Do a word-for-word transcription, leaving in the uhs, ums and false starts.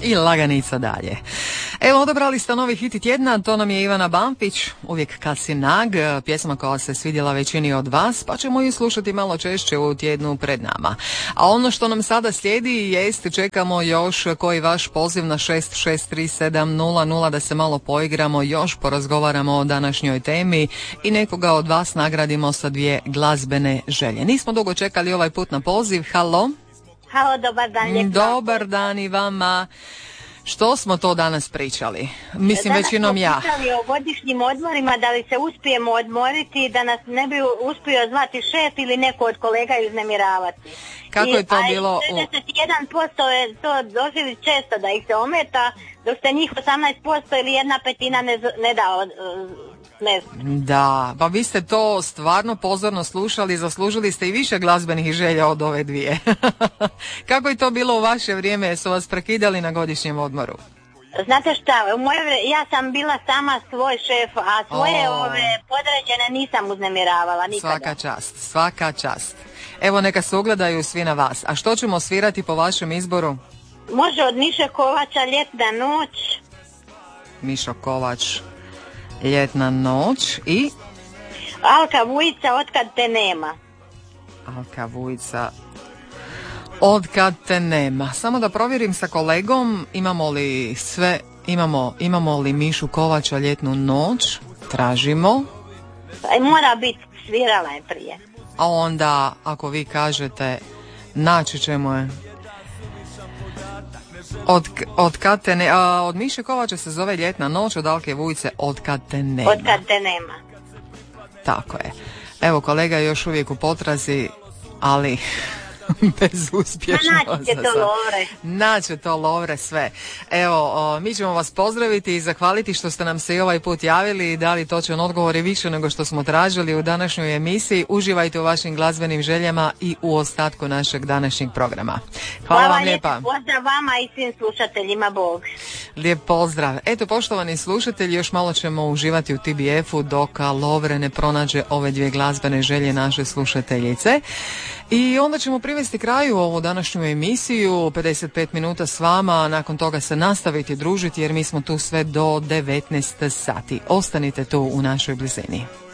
I laganica dalje. Evo, odabrali ste novi hit tjedna, to nam je Ivana Bampić, Uvijek kad si nag, pjesma koja se svidjela većini od vas, pa ćemo ju slušati malo češće u tjednu pred nama. A ono što nam sada slijedi jest, čekamo još koji vaš poziv na šest šest tri sedam nula nula da se malo poigramo, još porazgovaramo o današnjoj temi i nekoga od vas nagradimo sa dvije glazbene želje. Nismo dugo čekali ovaj put na poziv. Halo? Halo, dobar dan. Lijep dobar dan i vama. Što smo to danas pričali? Mislim, danas većinom ja. Danas smo pričali o godišnjim odmorima, da li se uspijemo odmoriti, da nas ne bi uspio zvati šef ili neko od kolega iznemiravati. Kako je to I, bilo? šezdeset jedan posto je to doživjeli često da ih se ometa, dok se njih osamnaest posto ili jedna petina ne, ne da od, ne. Da, pa vi ste to stvarno pozorno slušali, zaslužili ste i više glazbenih želja od ove dvije. Kako je to bilo u vaše vrijeme, su vas prekidali na godišnjem odmoru? Znate šta, u moje vrijeme, ja sam bila sama svoj šef, a svoje oh. ove podređene nisam uznemiravala nikada. Svaka čast, svaka čast. Evo, neka se ugledaju svi na vas. A što ćemo svirati po vašem izboru? Može od Miše Kovača Ljetna noć. Mišo Kovač, Ljetna noć i... Alka Vujica, Otkad te nema. Alka Vujica, Otkad te nema. Samo da provjerim sa kolegom, imamo li sve, imamo, imamo li Mišu Kovača Ljetnu noć, tražimo. Mora biti, svirala je prije. A onda, ako vi kažete, naći ćemo je. Od, od, kad te ne, a, od Miše Kovača se zove Ljetna noć, od Alke Vujice Otkad te nema. Otkad te nema. Tako je. Evo, kolega je još uvijek u potrazi, ali bezuspješno. Naći to lovre. Naći to lovre sve. Evo, o, mi ćemo vas pozdraviti i zahvaliti što ste nam se i ovaj put javili i dali točan odgovor i više nego što smo tražili u današnjoj emisiji. Uživajte u vašim glazbenim željama i u ostatku našeg današnjeg programa. Hvala, Hvala vam lijepa. Pozdrav vama i svim slušateljima, Bog. Lijep pozdrav. Eto, poštovani slušatelji, još malo ćemo uživati u T B F-u dok Lovre ne pronađe ove dvije glazbene želje naše slušateljice. I onda ćemo privesti kraju ovu današnju emisiju, pedeset pet minuta s vama, nakon toga se nastaviti družiti jer mi smo tu sve do devetnaest sati. Ostanite tu u našoj blizini.